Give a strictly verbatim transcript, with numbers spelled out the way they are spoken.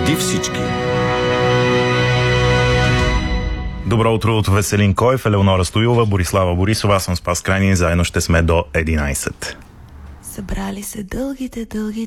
Преди всички. Добро утро от Веселин Коев, Елеонора Стоилова, Борислава Борисова. Аз съм Спас Крайни. Заедно ще сме до единайсет. Събрали се дългите, дълги